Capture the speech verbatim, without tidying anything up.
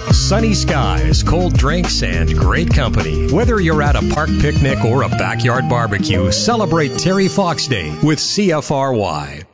Sunny skies, cold drinks, and great company. Whether you're at a park picnic or a backyard barbecue, celebrate Terry Fox Day with C F R Y.